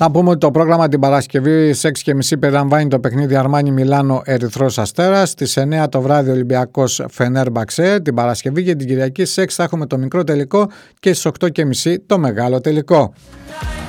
Να πούμε ότι το πρόγραμμα την Παρασκευή στις 6.30 περιλαμβάνει το παιχνίδι Αρμάνι Μιλάνο Ερυθρός Αστέρας. Στις 9 το βράδυ Ολυμπιακός Φενέρμπαξε. Την Παρασκευή και την Κυριακή στις 6 θα έχουμε το μικρό τελικό και στις 8.30 το μεγάλο τελικό.